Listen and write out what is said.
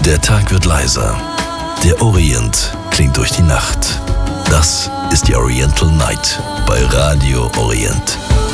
Der Tag wird leiser. Der Orient klingt durch die Nacht. Das ist die Oriental Night bei Radio Orient.